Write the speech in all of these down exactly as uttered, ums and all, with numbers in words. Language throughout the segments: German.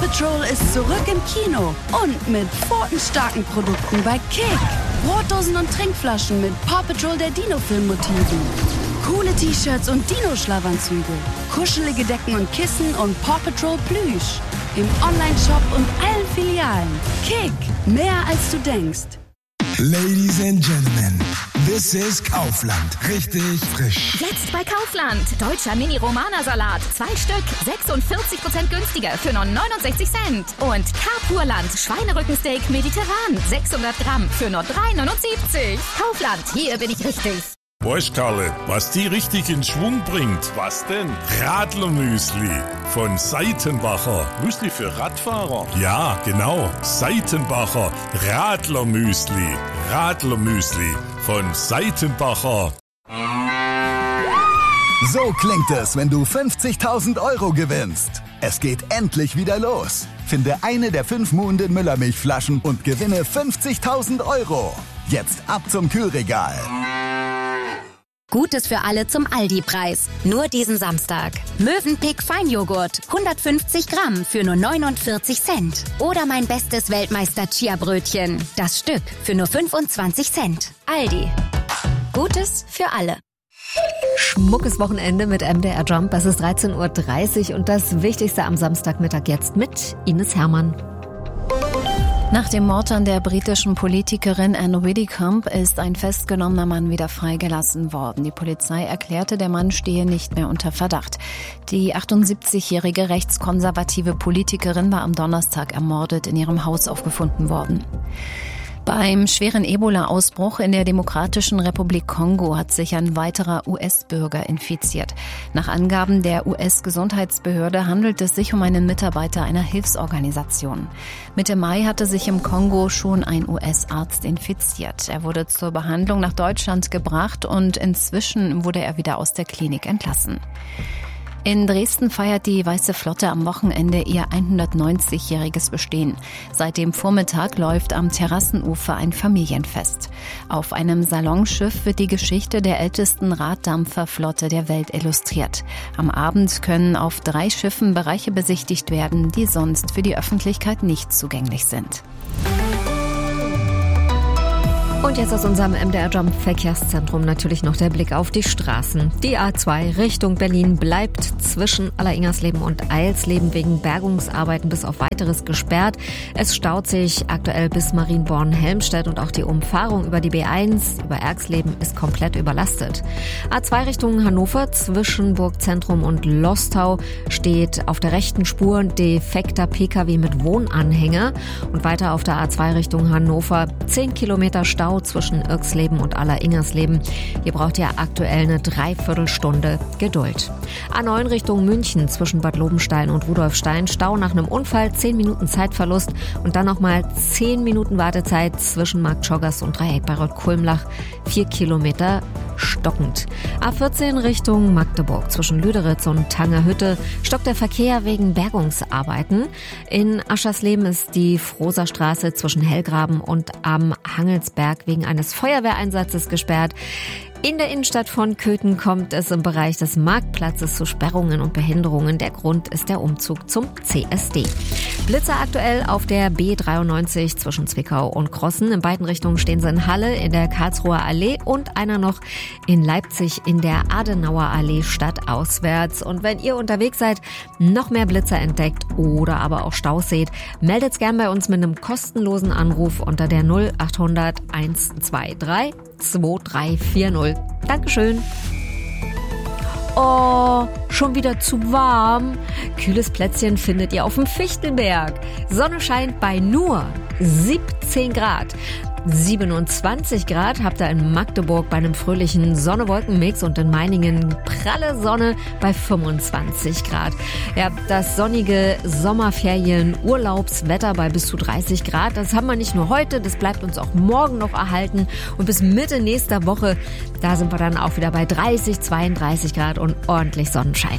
Patrol ist zurück im Kino und mit pfotenstarken Produkten bei Kick. Brotdosen und Trinkflaschen mit Paw Patrol der Dino-Film-Motiven. Coole T-Shirts und Dino-Schlafanzüge. Kuschelige Decken und Kissen und Paw Patrol Plüsch. Im Online-Shop und allen Filialen. Kick, mehr als du denkst. Ladies and Gentlemen, this is Kaufland. Richtig frisch. Jetzt bei Kaufland. Deutscher Mini-Romana-Salat. Zwei Stück. sechsundvierzig Prozent günstiger für nur neunundsechzig Cent. Und Carpurland. Schweinerückensteak mediterran. sechshundert Gramm für nur drei neunundsiebzig. Kaufland. Hier bin ich richtig. Weißt, Karle, was die richtig in Schwung bringt? Was denn? Radlermüsli von Seitenbacher. Müsli für Radfahrer? Ja, genau. Seitenbacher Radlermüsli. Radlermüsli von Seitenbacher. So klingt es, wenn du fünfzigtausend Euro gewinnst. Es geht endlich wieder los. Finde eine der fünf Muhnden Müllermilchflaschen und gewinne fünfzigtausend Euro. Jetzt ab zum Kühlregal. Gutes für alle zum Aldi-Preis. Nur diesen Samstag. Mövenpick Feinjoghurt. hundertfünfzig Gramm für nur neunundvierzig Cent. Oder mein bestes Weltmeister-Chia-Brötchen. Das Stück für nur fünfundzwanzig Cent. Aldi. Gutes für alle. Schmuckes Wochenende mit M D R Jump. Es ist dreizehn Uhr dreißig und das Wichtigste am Samstagmittag jetzt mit Ines Hermann. Nach dem Mord an der britischen Politikerin Anne Widdecombe ist ein festgenommener Mann wieder freigelassen worden. Die Polizei erklärte, der Mann stehe nicht mehr unter Verdacht. Die achtundsiebzigjährige rechtskonservative Politikerin war am Donnerstag ermordet in ihrem Haus aufgefunden worden. Beim schweren Ebola-Ausbruch in der Demokratischen Republik Kongo hat sich ein weiterer U S-Bürger infiziert. Nach Angaben der U S-Gesundheitsbehörde handelt es sich um einen Mitarbeiter einer Hilfsorganisation. Mitte Mai hatte sich im Kongo schon ein U S-Arzt infiziert. Er wurde zur Behandlung nach Deutschland gebracht und inzwischen wurde er wieder aus der Klinik entlassen. In Dresden feiert die Weiße Flotte am Wochenende ihr hundertneunzigjähriges Bestehen. Seit dem Vormittag läuft am Terrassenufer ein Familienfest. Auf einem Salonschiff wird die Geschichte der ältesten Raddampferflotte der Welt illustriert. Am Abend können auf drei Schiffen Bereiche besichtigt werden, die sonst für die Öffentlichkeit nicht zugänglich sind. Und jetzt aus unserem M D R Jump Verkehrszentrum natürlich noch der Blick auf die Straßen. Die A zwei Richtung Berlin bleibt zwischen Alleringhersleben und Eilsleben wegen Bergungsarbeiten bis auf weiteres gesperrt. Es staut sich aktuell bis Marienborn-Helmstedt und auch die Umfahrung über die B eins über Erxleben ist komplett überlastet. A zwei Richtung Hannover zwischen Burgzentrum und Lostau steht auf der rechten Spur defekter P K W mit Wohnanhänger und weiter auf der A zwei Richtung Hannover zehn Kilometer Stau zwischen Irxleben und Alleringhersleben. Hier braucht ihr aktuell eine Dreiviertelstunde Geduld. A neun Richtung München zwischen Bad Lobenstein und Rudolfstein. Stau nach einem Unfall, zehn Minuten Zeitverlust und dann nochmal zehn Minuten Wartezeit zwischen Marktschoggas und Dreieck bei Rot-Kulmlach. vier Kilometer stockend. A vierzehn Richtung Magdeburg zwischen Lüderitz und Tangerhütte stockt der Verkehr wegen Bergungsarbeiten. In Aschersleben ist die Frohser Straße zwischen Hellgraben und am Hangelsberg wegen eines Feuerwehreinsatzes gesperrt. In der Innenstadt von Köthen kommt es im Bereich des Marktplatzes zu Sperrungen und Behinderungen. Der Grund ist der Umzug zum C S D. Blitzer aktuell auf der B dreiundneunzig zwischen Zwickau und Krossen. In beiden Richtungen stehen sie in Halle, in der Karlsruher Allee und einer noch in Leipzig in der Adenauer Allee stadtauswärts. Und wenn ihr unterwegs seid, noch mehr Blitzer entdeckt oder aber auch Staus seht, meldet's gern bei uns mit einem kostenlosen Anruf unter der null achthundert hundertzweiundzwanzig zwei drei vier null. Dankeschön. Oh, schon wieder zu warm. Kühles Plätzchen findet ihr auf dem Fichtelberg. Sonne scheint bei nur siebzehn Grad. siebenundzwanzig Grad habt ihr in Magdeburg bei einem fröhlichen Sonne-Wolken-Mix und in Meiningen pralle Sonne bei fünfundzwanzig Grad. Ja, das sonnige Sommerferien-Urlaubswetter bei bis zu dreißig Grad, das haben wir nicht nur heute, das bleibt uns auch morgen noch erhalten und bis Mitte nächster Woche, da sind wir dann auch wieder bei dreißig, zweiunddreißig Grad und ordentlich Sonnenschein.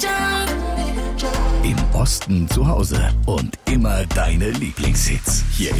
Im Osten zu Hause und immer deine Lieblingshits. Hier